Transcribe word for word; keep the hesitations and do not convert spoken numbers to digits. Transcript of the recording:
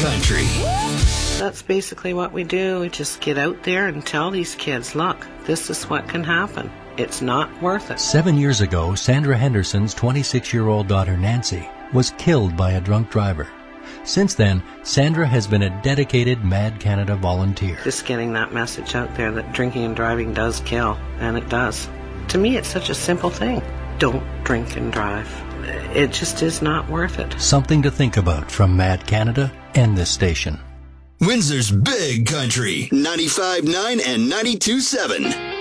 Country. That's basically what we do. We just get out there and tell these kids, look, this is what can happen. It's not worth it. Seven years ago, Sandra Henderson's twenty-six-year-old daughter, Nancy, was killed by a drunk driver. Since then, Sandra has been a dedicated Mad Canada volunteer. Just getting that message out there that drinking and driving does kill, and it does. To me, it's such a simple thing. Don't drink and drive. It just is not worth it. Something to think about from Mad Canada and this station. Windsor's Big Country, ninety-five point nine and ninety-two point seven.